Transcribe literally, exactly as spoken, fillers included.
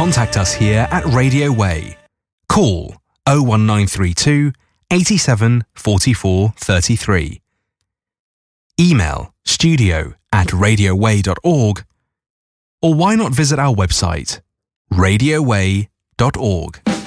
contact us here at Radio Way. Call oh one nine three two, eighty-seven, forty-four, thirty-three. Email studio at radioway dot org, or why not visit our website radio way dot org.